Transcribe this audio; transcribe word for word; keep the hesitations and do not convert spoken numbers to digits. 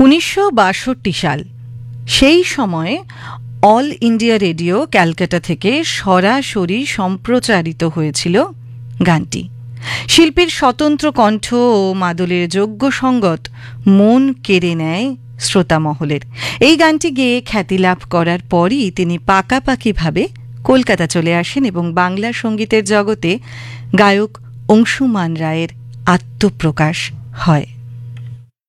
উনিশশো বাষট্টি সাল, সেই সময়ে অল ইন্ডিয়া রেডিও ক্যালকাটা থেকে সরাসরি সম্প্রচারিত হয়েছিল গানটি। শিল্পীর স্বতন্ত্র কণ্ঠ ও মাদলের যোগ্য সঙ্গত মন কেড়ে নেয় শ্রোতা মহলের। এই গানটি গেয়ে খ্যাতি লাভ করার পরই তিনি পাকাপাকিভাবে কলকাতা চলে আসেন এবং বাংলা সঙ্গীতের জগতে গায়ক অংশুমান রায়ের আত্মপ্রকাশ হয়।